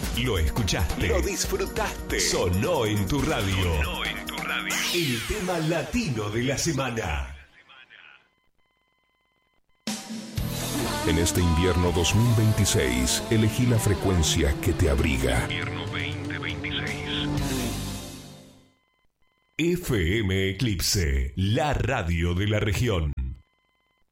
Lo escuchaste. Lo disfrutaste. Sonó en tu radio. El tema latino de la semana. En este invierno 2026, elegí la frecuencia que te abriga. Invierno 2026. FM Eclipse, la radio de la región.